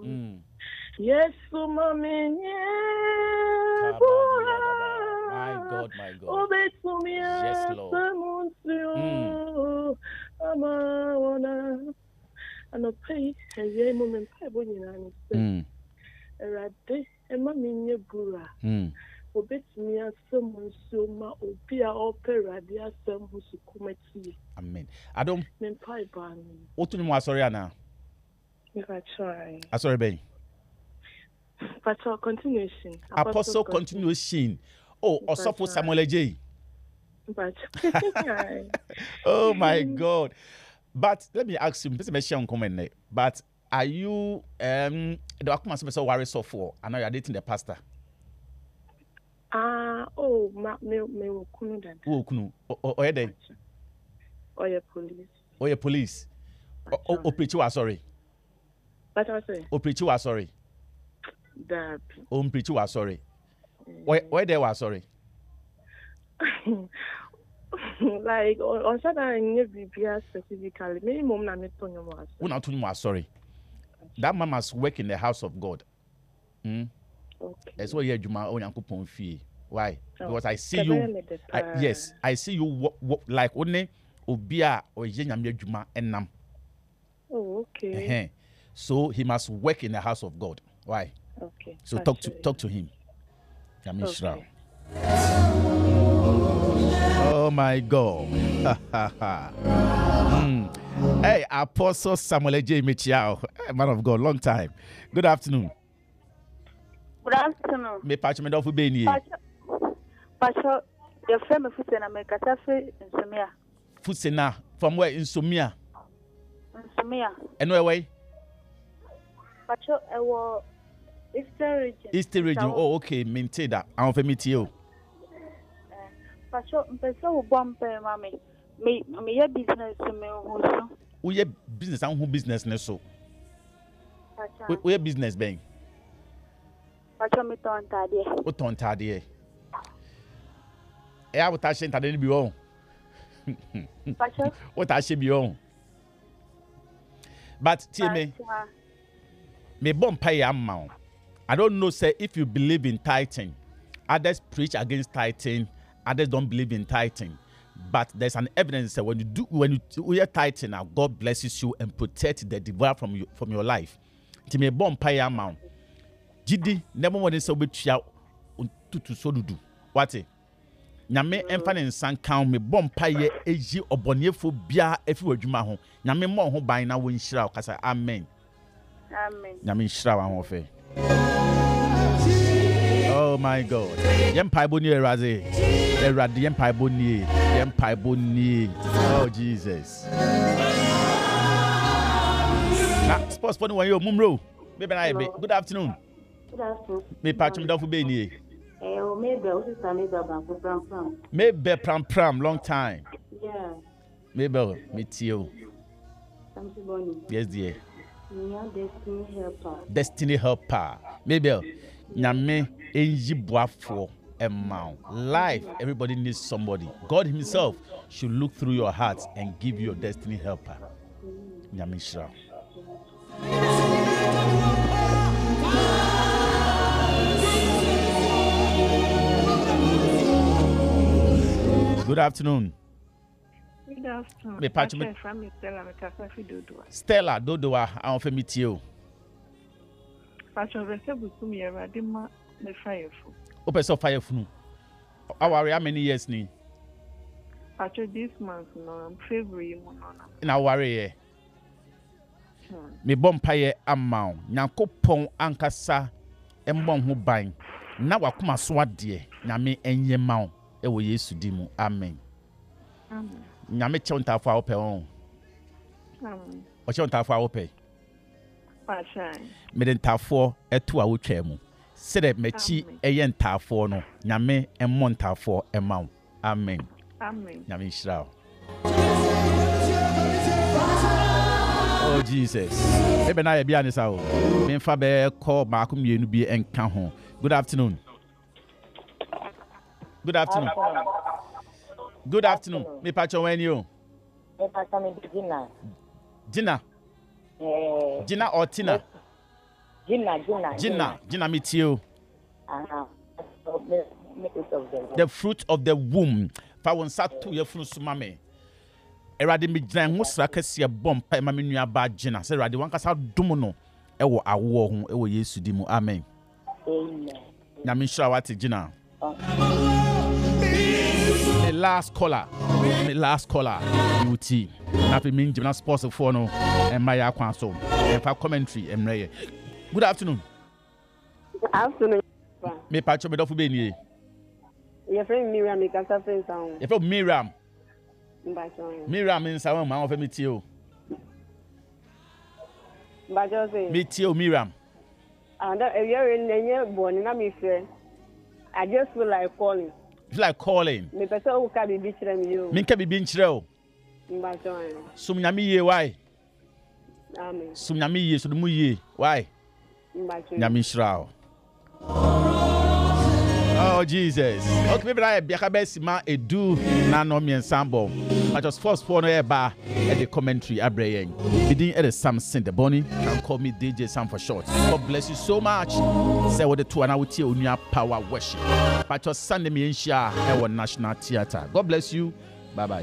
Yes, mami, my God, my God. Obey to me, yes, Lord. And I pay a moment, I wouldn't say, Erade, and mammy, Bura. Obey to me as someone so ma opia opera, dear some who's committee. Amen. I don't. Then pie ban. What do you want? Sorry, Anna. If I try. I sorry, Ben. But our continuation. Apostle continuation. Oh, Osofo Samuel J. But oh my God. But let me ask you, this is a comment. But are you the Akuma so worry so for? I know you're dating the pastor. Oh, me kunu dan. Oh, kunu. Oh, yeah, Oh, yeah, police. Oh, yeah, police. Oh, preach you are sorry. But I say. Oh, preach you are sorry. That. Oh, preach you are sorry. Where they were sorry. Like on Saturday, BBS specifically, maybe mom na me to you was. Who not to you are sorry. That man must work in the house of God. Okay. That's why you Juma Onyankopon fie. Why? Because I see you. Yes, I see you like only obia or yenyame Juma enam. Oh, okay. So he must work in the house of God. Why? Okay. So talk to him. Okay. Oh my God. Hey, Apostle Samuel J. Michiao, man of God, long time. Good afternoon. Good afternoon. Me patch me dofu be ni. Pastor, your friend Fusena me katafe insomnia. Fusena from where insomnia? Insomnia. And where way? Pastor, I was Eastern region. Oh, okay. Maintain that. I'm for meet you. Pastor, mpesa ubompe mami. Me ye business me huso. We ye business and who business ne so. We ye business bang. Pastor, me ton tade. O ton tade. E a wota she tade ni bi on. Pastor. Wota she bi on. But tell me bomb pay amount. I don't know, say, if you believe in tithing, others preach against tithing, others don't believe in tithing. But there's an evidence that when you are tithing, now God blesses you and protect the devourer from your life. To me, bomb pay amount. Jidi never want to say which ya to so do. What it? Nyame emfa ne nsan kan me bomb pay eji oboniefo bia efi wadwuma ho. Nyame mo ho ban na won hira kasa amen. Amen. Nyame hira wa ho fe. Oh my God. Yempai boni eraze. Erade yempai boni. Oh Jesus. Na sports pony wan yo mumro. Me be na ebe. Good afternoon. Good afternoon. Me patchum down for be ni. Maybe pram long time. Yeah. Maybe meet you. Yes dear. Destiny helper. Maybe nyame enji boafo amount. Life, everybody needs somebody. God himself should look through your heart and give you your destiny helper. Nyame shira. Good afternoon. Good afternoon. Me patch me from Stella Metasafi Dodoa. Stella Dodoa, I want to meet you. Patch of Resebusumi Radima me fireful. Open so fireful. How many years ni? Patch this month no February monona. Na worry me bompaye amount. Nyankopon ankasa embon ho ban. Na wakoma so ade. Nyame enye mawo. Ewo Yesu di mu. Amen. Amen. Nyame chonta fa ope on. Amen. O chonta fa ope. Pashan. Me den tafo eto a wotwa mu. Sede mechi eye ntafo no. Nyame emmo ntafo emawo. Amen. Amen. Nyame shira. Oh Jesus. Ebe na ye bia ni sa o. Me fa be call maako mienu bi enka ho. Good afternoon. Good afternoon. Good afternoon. Me pacho when you? Me pacho me Gina. Gina. Gina or Tina? Gina me too. The fruit of the womb. Fa won sat to your fruit mame. Erade me gyina ho sraka se bom pa ma me nua ba Gina. Se erade wan kasa dum no ewo awo ho ewo Yesu di mu. Amen. Amen. Na me sure what Gina. The last caller. UT. Na fi me Gina sports for no and my akwan so. And for commentary emreye. Good afternoon. Afternoon. Me patcho me do fu be ni. Your friend Miriam, me can say sound. Your friend Miriam. Miriam in sound man of me tio. But just say. Me tio Miriam. And you're in the born na me friend. I just feel like calling. Feel like calling. Me person who can be bitching you. Me can be bitching. Sum nyami ye why? Amen. Sum nyami ye so mu ye why? Nyami shrao. Oh Jesus. Okay, maybe I be ma edu na no mi ensemble. I just first for no eba at the commentary abrayen. Bidin at the Samson the Bonnie can call me DJ Sam for short. God bless you so much. Say what the two and I will tell you power worship. But just Sunday me in share National Theatre. God bless you. Bye bye.